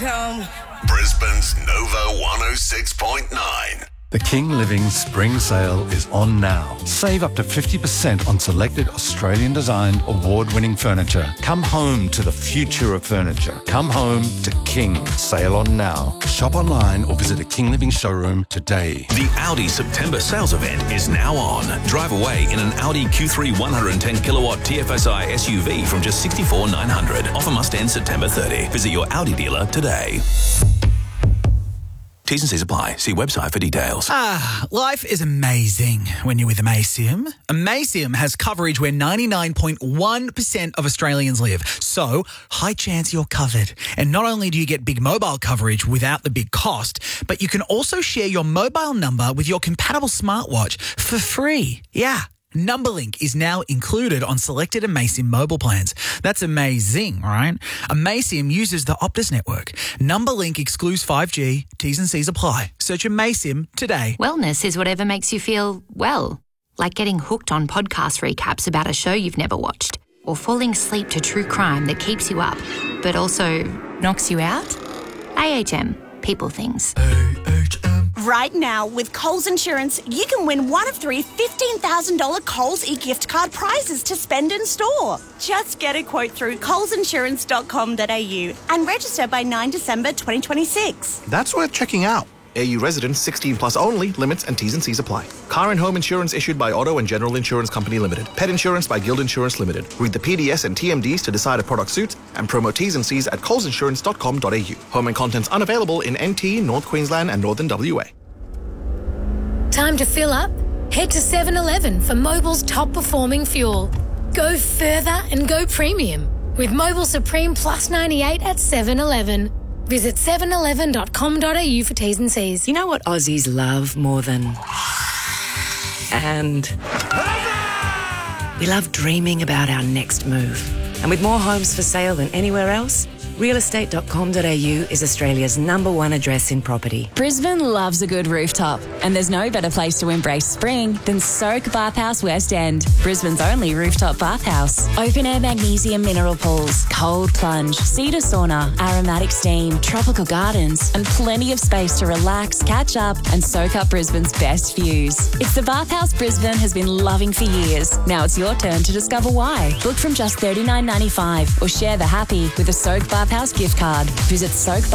come. Brisbane's Nova 106.9. The King Living Spring Sale is on now. Save up to 50% on selected Australian-designed, award-winning furniture. Come home to the future of furniture. Come home to King. Sale on now. Shop online or visit a King Living showroom today. The Audi September sales event is now on. Drive away in an Audi Q3 110 kilowatt TFSI SUV from just $64,900. Offer must end September 30. Visit your Audi dealer today. T's and C's apply. See website for details. Life is amazing when you're with Amazium. Amazium has coverage where 99.1% of Australians live. So, high chance you're covered. And not only do you get big mobile coverage without the big cost, but you can also share your mobile number with your compatible smartwatch for free. Yeah. Numberlink is now included on selected Amazium mobile plans. That's amazing, right? Amazium uses the Optus network. Numberlink excludes 5G. T's and C's apply. Search Amazium today. Wellness is whatever makes you feel well. Like getting hooked on podcast recaps about a show you've never watched. Or falling asleep to true crime that keeps you up, but also knocks you out. AHM. People things. Right now, with Coles Insurance, you can win one of 3 $15,000 Coles e-gift card prizes to spend in store. Just get a quote through colesinsurance.com.au and register by 9 December 2026. That's worth checking out. AU residents 16 plus only. Limits and T's and C's apply. Car and home insurance issued by Auto and General Insurance Company Limited. Pet insurance by Guild Insurance Limited. Read the PDS and TMDs to decide a product suits and promo T's and C's at colesinsurance.com.au. Home and contents unavailable in NT, North Queensland and Northern WA. Time to fill up? Head to 7-Eleven for Mobil's top performing fuel. Go further and go premium with Mobil Supreme Plus 98 at 7-Eleven. Visit 711.com.au for T's and C's. You know what Aussies love more than... And... We love dreaming about our next move. And with more homes for sale than anywhere else, realestate.com.au is Australia's #1 address in property. Brisbane loves a good rooftop, and there's no better place to embrace spring than Soak Bathhouse West End, Brisbane's only rooftop bathhouse. Open-air magnesium mineral pools, cold plunge, cedar sauna, aromatic steam, tropical gardens, and plenty of space to relax, catch up, and soak up Brisbane's best views. It's the bathhouse Brisbane has been loving for years. Now it's your turn to discover why. Book from just $39.95 or share the happy with a Soak Bathhouse gift card. Visit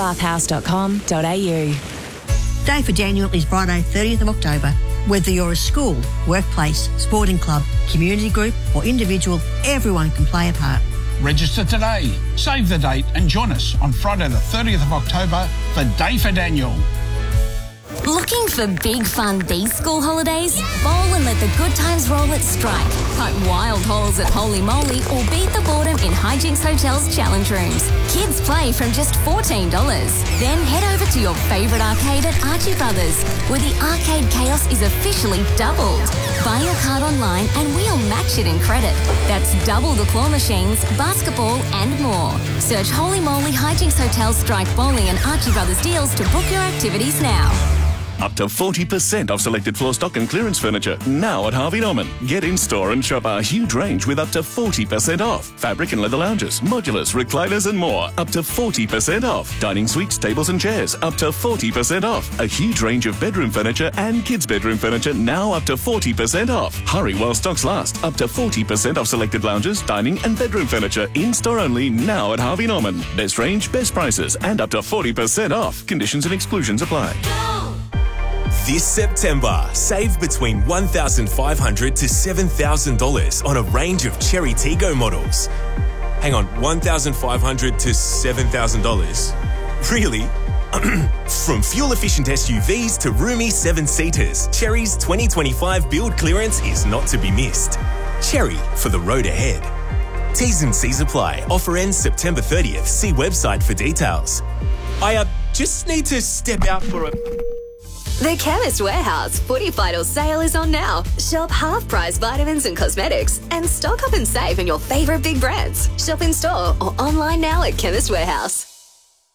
soakbathhouse.com.au. Day for Daniel is Friday, 30th of October. Whether you're a school, workplace, sporting club, community group or individual, everyone can play a part. Register today, save the date and join us on Friday the 30th of October for Day for Daniel. Looking for big fun these school holidays? Bowl and let the good times roll at Strike. Cut wild holes at Holy Moly or beat the boredom in Hijinks Hotel's challenge rooms. Kids play from just $14. Then head over to your favourite arcade at Archie Brothers, where the arcade chaos is officially doubled. Buy your card online and we'll match it in credit. That's double the claw machines, basketball and more. Search Holy Moly Hijinks Hotel Strike Bowling and Archie Brothers deals to book your activities now. Up to 40% off selected floor stock and clearance furniture now at Harvey Norman. Get in store and shop our huge range with up to 40% off. Fabric and leather lounges, modulars, recliners and more. Up to 40% off. Dining suites, tables and chairs. Up to 40% off. A huge range of bedroom furniture and kids' bedroom furniture now up to 40% off. Hurry while stocks last. Up to 40% off selected lounges, dining and bedroom furniture. In store only now at Harvey Norman. Best range, best prices and up to 40% off. Conditions and exclusions apply. This September, save between $1,500 to $7,000 on a range of Cherry Tiggo models. Hang on, $1,500 to $7,000? Really? From fuel-efficient SUVs to roomy 7-seaters, Cherry's 2025 build clearance is not to be missed. Cherry for the road ahead. T's and C's apply. Offer ends September 30th. See website for details. I just need to step out for a... The Chemist Warehouse Footy Final sale is on now. Shop half-price vitamins and cosmetics and stock up and save on your favourite big brands. Shop in store or online now at Chemist Warehouse.